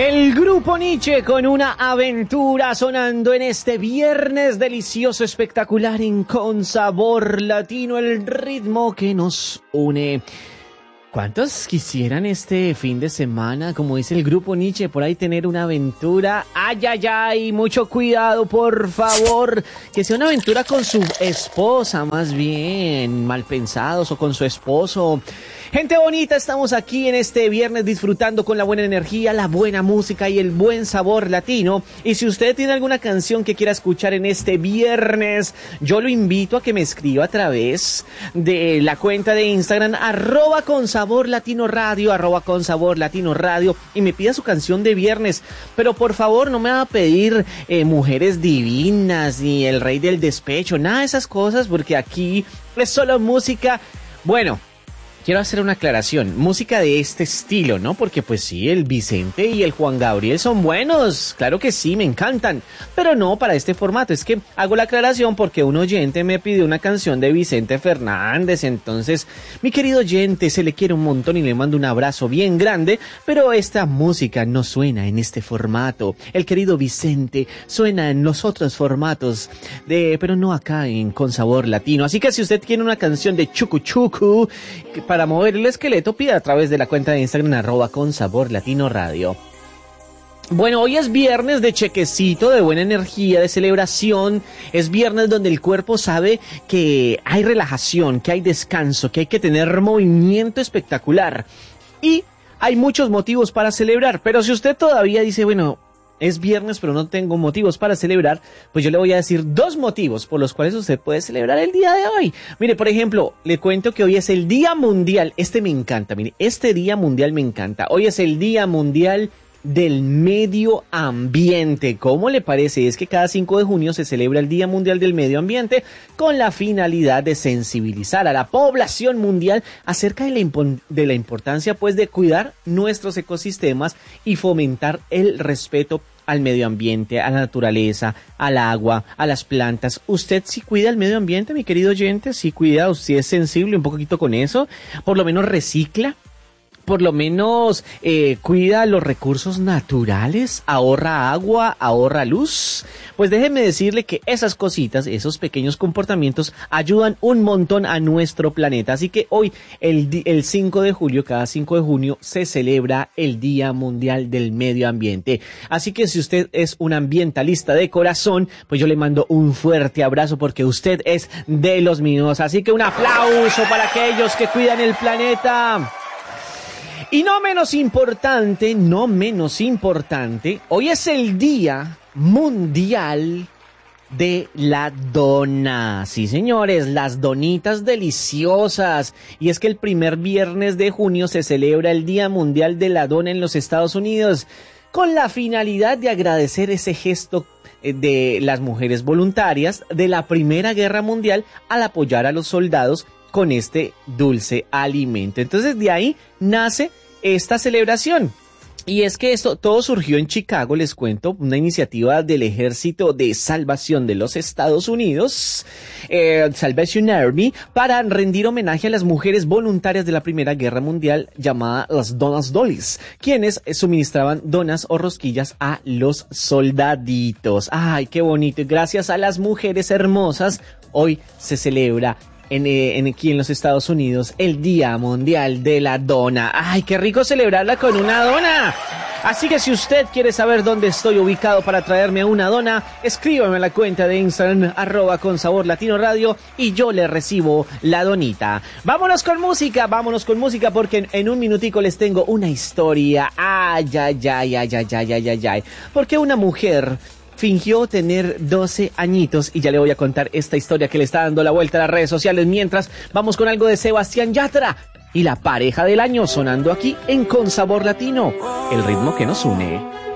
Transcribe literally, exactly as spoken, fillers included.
El grupo Nietzsche con una aventura sonando en este viernes delicioso, espectacular, en Con Sabor Latino, el ritmo que nos une. ¿Cuántos quisieran este fin de semana, como dice el grupo Nietzsche, por ahí tener una aventura? ¡Ay, ay, ay! Mucho cuidado, por favor. Que sea una aventura con su esposa, más bien, mal pensados, o con su esposo. Gente bonita, estamos aquí en este viernes disfrutando con la buena energía, la buena música y el buen sabor latino. Y si usted tiene alguna canción que quiera escuchar en este viernes, yo lo invito a que me escriba a través de la cuenta de Instagram, arroba con sabor latino radio, arroba con sabor latino radio, y me pida su canción de viernes. Pero por favor no me va a pedir eh, Mujeres Divinas ni El Rey del Despecho, nada de esas cosas, porque aquí es solo música. Bueno, quiero hacer una aclaración, música de este estilo, ¿no? Porque pues sí, el Vicente y el Juan Gabriel son buenos, claro que sí, me encantan, pero no para este formato. Es que hago la aclaración porque un oyente me pidió una canción de Vicente Fernández, entonces, mi querido oyente, se le quiere un montón y le mando un abrazo bien grande, pero esta música no suena en este formato. El querido Vicente suena en los otros formatos, de, pero no acá en Con Sabor Latino. Así que si usted tiene una canción de Chucu Chucu para mover el esqueleto, pida a través de la cuenta de Instagram, arroba con sabor latino radio. Bueno, hoy es viernes de chequecito, de buena energía, de celebración. Es viernes donde el cuerpo sabe que hay relajación, que hay descanso, que hay que tener movimiento espectacular. Y hay muchos motivos para celebrar, pero si usted todavía dice, bueno, es viernes pero no tengo motivos para celebrar, pues yo le voy a decir dos motivos por los cuales usted puede celebrar el día de hoy. Mire, por ejemplo, le cuento que hoy es el Día Mundial, este me encanta, mire, este Día Mundial me encanta. Hoy es el Día Mundial del Medio Ambiente. ¿Cómo le parece? Es que cada cinco de junio se celebra el Día Mundial del Medio Ambiente con la finalidad de sensibilizar a la población mundial acerca de la, impo- de la importancia, pues, de cuidar nuestros ecosistemas y fomentar el respeto al medio ambiente, a la naturaleza, al agua, a las plantas. ¿Usted sí cuida el medio ambiente, mi querido oyente? ¿Sí cuida? ¿Usted es sensible un poquito con eso? ¿Por lo menos recicla? Por lo menos eh, cuida los recursos naturales, ahorra agua, ahorra luz. Pues déjeme decirle que esas cositas, esos pequeños comportamientos ayudan un montón a nuestro planeta. Así que hoy, el, el cinco de julio, cada cinco de junio, se celebra el Día Mundial del Medio Ambiente. Así que si usted es un ambientalista de corazón, pues yo le mando un fuerte abrazo porque usted es de los míos. Así que un aplauso para aquellos que cuidan el planeta. Y no menos importante, no menos importante, hoy es el Día Mundial de la Dona. Sí, señores, las donitas deliciosas. Y es que el primer viernes de junio se celebra el Día Mundial de la Dona en los Estados Unidos, con la finalidad de agradecer ese gesto de las mujeres voluntarias de la Primera Guerra Mundial al apoyar a los soldados con este dulce alimento. Entonces de ahí nace esta celebración. Y es que esto todo surgió en Chicago, les cuento, una iniciativa del Ejército de Salvación de los Estados Unidos, eh, Salvation Army, para rendir homenaje a las mujeres voluntarias de la Primera Guerra Mundial, llamadas las Donas Dollies, quienes suministraban donas o rosquillas a los soldaditos. ¡Ay, qué bonito! Y gracias a las mujeres hermosas, hoy se celebra En, en aquí en los Estados Unidos el Día Mundial de la Dona. ¡Ay, qué rico celebrarla con una dona! Así que si usted quiere saber dónde estoy ubicado para traerme una dona, escríbame a la cuenta de Instagram, arroba con sabor latino radio, y yo le recibo la donita. Vámonos con música, vámonos con música, porque en, en un minutico les tengo una historia. ¡Ay, ay, ay, ay, ay, ay, ay, ay, ay! Porque una mujer fingió tener doce añitos y ya le voy a contar esta historia que le está dando la vuelta a las redes sociales. Mientras, vamos con algo de Sebastián Yatra y la pareja del año sonando aquí en Con Sabor Latino, el ritmo que nos une.